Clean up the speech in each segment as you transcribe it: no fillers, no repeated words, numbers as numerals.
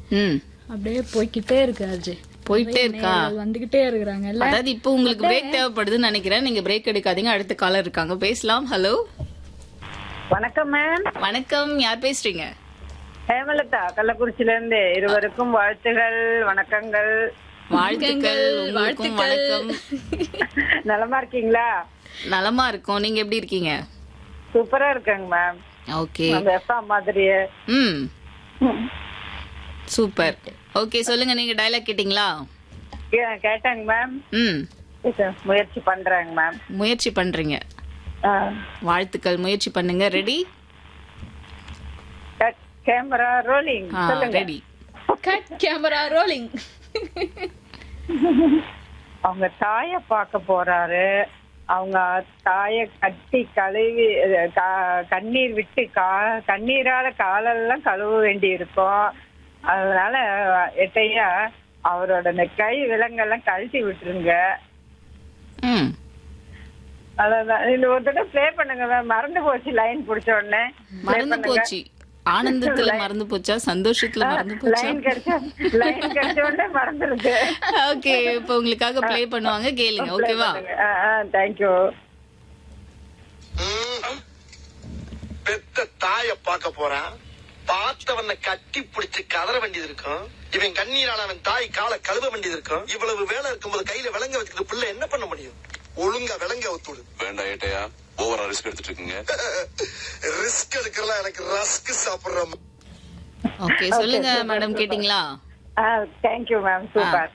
ம் அப்படியே போய்கிட்டே இருக்கு அஜய். போயிட்டே இருக்கா? வந்துகிட்டே இருக்கிறாங்க. அதாவது இப்போ உங்களுக்கு பிரேக் தேவைப்படுதுன்னு நினைக்கிறேன். நீங்க பிரேக் எடுக்காதீங்க. அடுத்த காலர் இருக்காங்க, பேசலாம். ஹலோ வணக்கம் மேம். வணக்கம், யார் பேசுறீங்க? ஹேமலதா, கள்ளக்குறிச்சியில இருந்து. இருவருக்கும் வாழ்த்துகள், வணக்கங்கள். வாழ்த்துக்கள், உங்களுக்கும் வணக்கம். நலமா இருக்கீங்களா? நலமா இருக்கோம், நீங்க எப்படி இருக்கீங்க? சூப்பரா இருக்கேங்க மேம். ஓகே, நம்ம எப்பா மாதிரியே. ம் சூப்பர். ஓகே, சொல்லுங்க, நீங்க டயலாக் கேட்டீங்களா? கேட்டாங்க மேம். ம் முயற்சி பண்றாங்க மேம். முயற்சி பண்றீங்க, வாழ்த்துக்கள், முயற்சி பண்ணுங்க. Ready? Camera rolling. Ready. Cut camera rolling. அவங்க தாய பார்க்க போறாரு. அவங்க தாய கட்டி கழுவி கண்ணீர் விட்டு கண்ணீரால காலெல்லாம் கழுவ வேண்டி இருக்கும். அதனால எட்டையா அவரோட கை விலங்கெல்லாம் கழட்டி விட்டுருங்க. அதான் இந்த ஒரு தடவை பிளே பண்ணுங்க. மறந்து போச்சு, லைன் பிடிச்ச உடனே மறந்து போச்சு. ஆனந்தத்துல மறந்து போச்சா, சந்தோஷத்துல மறந்து போச்சா? லைன் கிடைச்ச உடனே மறந்துருக்கு. ஓகே, இப்போ உங்களுக்காக பிளே பண்ணுவாங்க, கேளுங்க. ஓகேவா? தேங்க்யூ. பெத்த தாய பார்க்க போறான். பார்த்தவன கட்டி பிடிச்சு கதற வேண்டியது இருக்கும். இவன் கண்ணீரால அவன் தாய் காலை கழுவ வேண்டியது இருக்கும். இவ்வளவு வேலை இருக்கும்போது கையில விலங்க வச்சுக்கிட்டு பிள்ளை என்ன பண்ண முடியும்? ஒழுங்கா விலங்க ஒத்துடு. வேண்டாம் ஏட்டையா, ஓவரா ரிஸ்க் எடுத்துட்டு இருக்கீங்க. ரிஸ்க் எடுக்கலாம், எனக்கு ரஸ்க் சாப்பிடுறோம். ஓகே, சொல்லுங்க மேடம், கேட்டீங்களா? Thank you ma'am, super.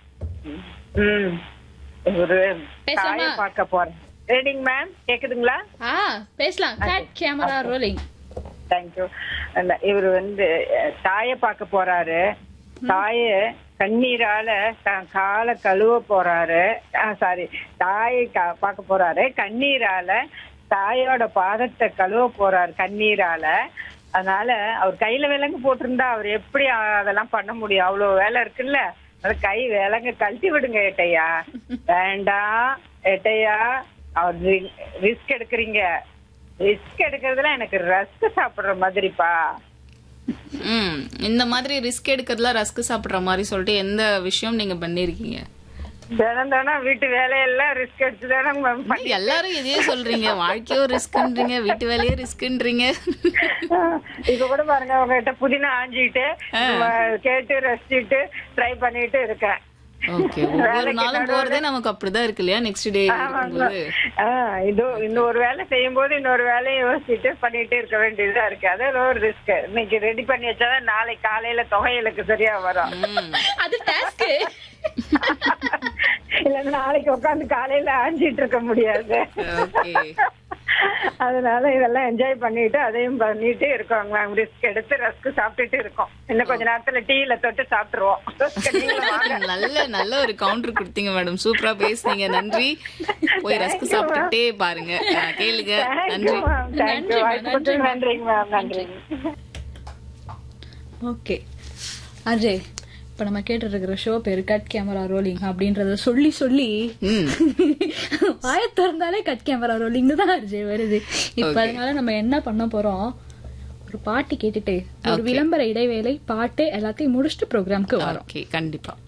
ஒரு தாய பார்க்க போறேன். ரெடிங் மேம், கேக்குதுங்களா? பேசலாம். Cut camera rolling. தேங்க்யூ. இவரு தாய பார்க்க போறாரு. தாய கண்ணீரால காலை கழுவ போறாரு. சாரி, தாயை பார்க்க போறாரு. கண்ணீரால தாயோட பாதத்தை கழுவ போறாரு கண்ணீரால. அதனால அவர் கையில விலங்கு போட்டிருந்தா அவர் எப்படி அதெல்லாம் பண்ண முடியும்? அவ்வளவு வேலை இருக்குல்ல. அது கை விலங்கு கழட்டி விடுங்க ஏட்டையா. வேண்டாம் ஏட்டையா, அவர் ரிஸ்க் எடுக்கிறீங்க. ரிஸ்க் எடுக்கிறதுல எனக்கு ரஸ்க் சாப்பிடுற மாதிரிப்பா. இந்த மாதிரி ரிஸ்க் எடுக்கிறதுல ரஸ்க் சாப்பிடுற மாதிரி சொல்லிட்டு எந்த விஷயம் நீங்க பண்ணிருக்கீங்க? தினம் தானே வீட்டு வேலையெல்லாம் ரிஸ்க் எடுத்துதானே. எல்லாரும் இதே சொல்றீங்க, வாழ்க்கையோ ரிஸ்க்ன்றீங்க, வீட்டு வேலையோ ரிஸ்க்ன்றீங்க. இப்ப கூட பாருங்க, உங்ககிட்ட புதினா ஆஞ்சிட்டு கேட்டு ரசிச்சுட்டு ட்ரை பண்ணிட்டு இருக்கேன். ஓகே, ஒவ்வொரு நாளும் போறதே நமக்கு அப்படிதான் இருக்கு இல்லையா? நெக்ஸ்ட் டே இந்த ஒரு வேலை செய்யும் போது இன்னொரு வேலையை யோசிச்சுட்டு பண்ணிட்டு இருக்க வேண்டியதா இருக்கு. அது ஒரு ரிஸ்க். இன்னைக்கு ரெடி பண்ணி வச்சாதான் நாளைக்கு காலையில தொகைகளுக்கு சரியா வரும். அது டாஸ்க். இல்ல, நாளைக்கு உட்காந்து காலையில ஆஞ்சிட்டு இருக்க முடியாது. அதனால இதெல்லாம் என்ஜாய் பண்ணிட்டு அதையும் பண்ணிட்டு இருக்கோம் மேம். ரிஸ்க் எடுத்து ரஸ்க் சாப்பிட்டுட்டு இருக்கோம். இன்னும் கொஞ்ச நேரத்துல டீல தொட்டு சாப்பிட்டுருவோம். நல்ல ஒரு கவுண்டர் கொடுத்தீங்க மேடம், சூப்பரா பேசுனீங்க, நன்றி. போய் ரஸ்க் சாப்பிட்டுட்டே பாருங்க, கேளுங்க. நன்றி. நன்றிங்க மேம், நன்றி. ஓகே அஜய், இப்ப நம்ம கேட்டு இருக்கிற ஷோ பேரு கட் கேமரா ரோலிங் அப்படின்றத சொல்லி சொல்லி வாய திறந்தாலே கட் கேமரா ரோலிங்னு தான் அஜய் வருது. இப்ப அதனால நம்ம என்ன பண்ண போறோம், ஒரு பாட்டு கேட்டுட்டு ஒரு விளம்பர இடைவேளை, பாட்டு எல்லாத்தையும் முடிச்சுட்டு ப்ரோக்ராம்க்கு வரோம். கண்டிப்பா.